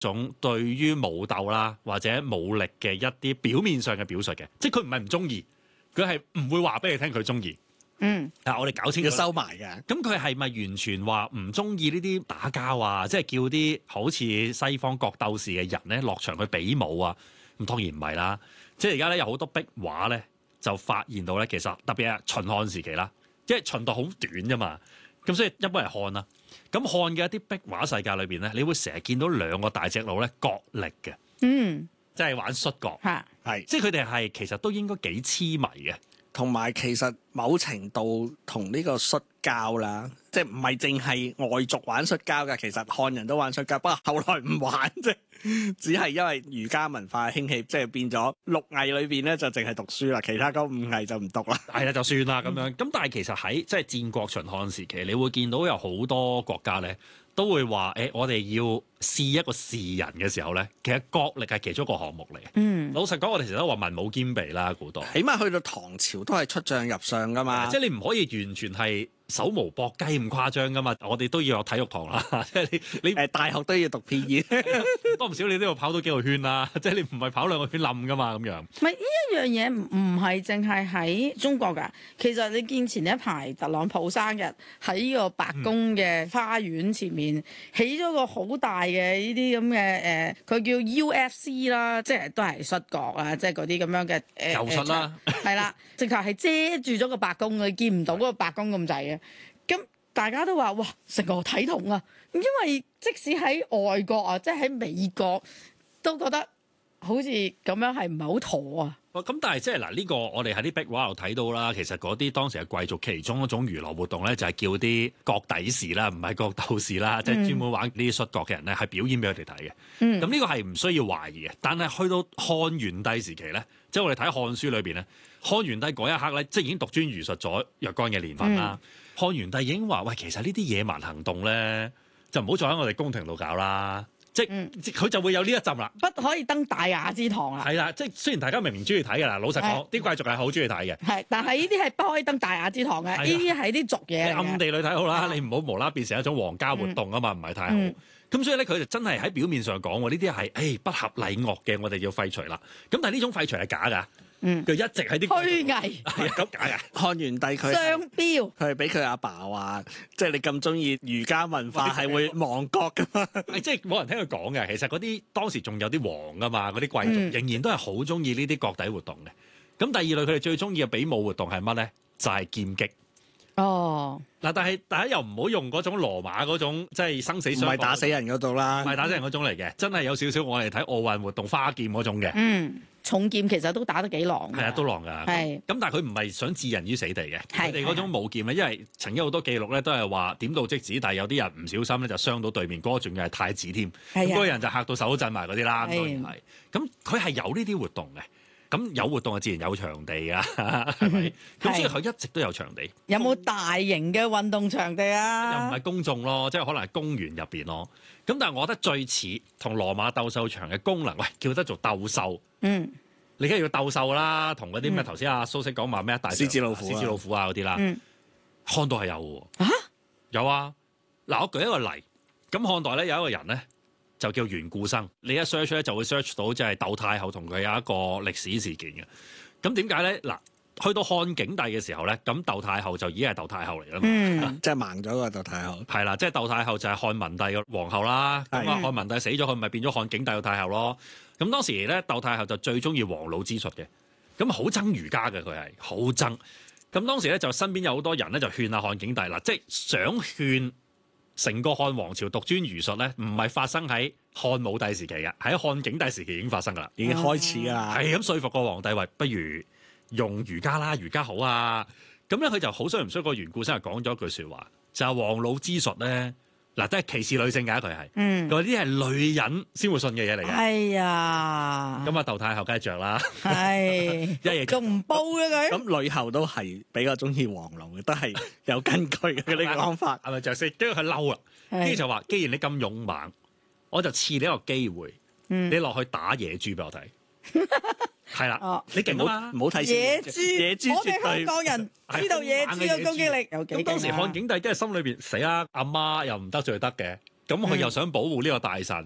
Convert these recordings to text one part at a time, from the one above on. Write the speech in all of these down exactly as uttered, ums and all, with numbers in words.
種對於武鬥啦或者武力嘅一啲表面上嘅表述嘅，即係佢唔係唔中意，佢係唔會話俾你聽佢中意。 嗯， 但我哋搞清楚要收埋嘅。 咁佢係咪完全話唔中意呢啲打交啊？即係叫啲好似西方角鬥士嘅人咧落場去比武啊？咁當然唔係啦。即係而家咧有好多壁畫咧就發現到咧，其實特別係秦漢時期啦，因為秦代好短啫嘛，咁所以一般係漢啦。咁漢嘅一啲壁畫世界裏邊咧，你會成日見到兩個大隻佬咧角力嘅， 嗯， 即係玩摔角， 嚇， 係， 即係佢哋係其實都應該幾痴迷嘅。 同埋其實某程度同呢個摔跤啦，即係唔係淨係外族玩摔跤㗎，其實漢人都玩摔跤，不過後來唔玩啫，只係因為儒家文化興起，即係變咗六藝裏邊咧就淨係讀書啦，其他嗰五藝就唔讀啦。 係啦，就算啦咁樣。咁但係其實喺即係戰國秦漢時期，你會見到有好多國家咧都會話：誒、欸，我哋要試一個士人嘅時候咧，其實角力係其中一個項目嚟嘅。 嗯， 老實講，我哋成日都話文武兼備啦，古代。 起碼去到唐朝都係出將入相噶嘛， 即係你唔可以完全係手無搏雞咁誇張噶嘛，我哋都要有體育堂啦。即係你你誒大學都要讀 P E， 多唔少你都要跑到幾個圈啦。即係你唔係跑兩個圈冧噶嘛咁樣。 唔係呢一樣嘢唔唔係淨係喺中國㗎，其實你見前一排特朗普生日喺呢個白宮嘅花園前面起咗個好大嘅呢啲咁嘅誒，佢叫 U F C 啦，即係都係摔角啊，即係嗰啲咁樣嘅誒柔術啦， 係啦，直頭係遮住咗個白宮，你見唔到嗰個白宮咁滯嘅。咁大家都話哇，成個體統啊！因為即使喺外國啊，即係喺美國都覺得好似咁樣係唔係好妥啊？ 咁但係即係嗱，呢個我哋喺啲壁畫度睇到啦。其實嗰啲當時嘅貴族其中一種娛樂活動咧，就係叫啲角底士啦，唔係角鬥士啦，即係專門玩呢啲摔角嘅人咧，係表演俾佢哋睇嘅。咁呢、 嗯、 個係唔需要懷疑嘅。但係去到漢元帝時期咧，即係我哋睇漢書裏邊咧，漢元帝嗰一刻咧，即係已經獨尊儒術咗若干嘅年份啦。嗯、漢元帝已經話：喂，其實呢啲野蠻行動咧，就唔好再喺我哋宮廷度搞啦。即係佢就會有呢一陣啦， 不可以登大雅之堂啦。 係啦，即係雖然大家明明中意睇嘅啦，老實講，啲貴族係好中意睇嘅。 係，但係呢啲係不可以登大雅之堂嘅，呢啲係啲俗嘢。 你暗地裏睇好啦，你唔好無啦變成一種皇家活動啊嘛，唔係太好。咁所以咧，佢就真係喺表面上講，呢啲係誒不合禮樂嘅，我哋要廢除啦。咁但係呢種廢除係假㗎。 嗯， 佢一直喺啲虛偽， 係咁假嘅。 漢元帝佢雙標， 佢係俾佢阿爸話，即係你咁中意儒家文化係會亡國噶嘛？ 即係冇人聽佢講嘅。其實嗰啲當時仲有啲王噶嘛，嗰啲貴族、嗯、仍然都係好中意呢啲角底活動嘅。咁第二類佢哋最中意嘅比武活動係乜咧？就係、是、劍擊。 哦， 嗱，但係大家又唔好用嗰種羅馬嗰種即係生死相， 唔係打死人嗰度啦， 唔係打死人嗰種嚟嘅，真係有少少我哋睇奧運活動花劍嗰種嘅。 嗯。重劍其實都打得幾狼， 係啊，都狼㗎。 係咁，但係佢唔係想置人於死地嘅。 係佢哋嗰種武劍咧，因為曾經好多記錄咧，都係話點到即止，但係有啲人唔小心咧就傷到對面嗰個，仲要係太子添。咁嗰個人就嚇到手都震埋嗰啲啦。當然係。咁佢係有呢啲活動嘅。咁有活動就自然有場地㗎，係咪？咁所以佢一直都有場地。 有冇大型嘅運動場地啊？ 又唔係公眾咯，即係可能係公園入邊咯。咁但係我覺得最似同羅馬鬥獸場嘅功能，喂，叫得做鬥獸。嗯。你梗係要鬥獸啦，同嗰啲咩頭先阿蘇軾講話咩大獅子老虎、 獅子老虎啊嗰啲啦，漢代係有嘅。 啊？ 有啊！嗱，我舉一個例，咁漢代咧有一個人咧就叫袁固生，你一 search 咧就會 search 到即係竇太后同佢有一個歷史事件嘅。咁點解咧？嗱，去到漢景帝嘅時候咧，咁竇太后就已經係竇太后嚟啦嘛， 嗯， 即係盲咗個竇太后。 係啦，即係竇太后就係漢文帝嘅皇后啦。咁啊，漢文帝死咗，佢咪變咗漢景帝嘅太后咯。咁當時咧，竇太后就最中意黃老之術嘅，咁好憎儒家嘅佢係好憎。咁當時咧就身邊有好多人咧就勸阿漢景帝啦，即係想勸成個漢王朝獨尊儒術咧，唔係發生喺漢武帝時期嘅，喺漢景帝時期已經發生噶啦， 已經開始噶啦。 係咁說服個皇帝話，不如用儒家啦，儒家好啊。咁咧佢就好衰唔衰個袁固生係講咗一句説話，就係、是、黃老之術咧。嗱，都係歧視女性㗎，佢係，佢話啲係女人先會信嘅嘢嚟嘅。 係啊， 咁啊，竇太后梗係著啦， 係一夜仲唔煲嘅佢。 咁女后都係比較中意黃老嘅，都係有根據嘅呢個講法， 係咪着先？跟住佢嬲啦，跟住就話：既然你咁勇猛，我就賜你一個機會， 嗯、 你落去打野豬俾我睇。係啦， 哦、 你勁啊嘛！ 唔好睇野豬， 野豬我哋香港人知道野豬嘅攻擊力有幾勁啊！ 咁當時漢景帝梗係心裏邊死啦，阿媽又唔得罪得嘅，咁佢又想保護呢個大臣，咁、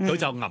佢就吟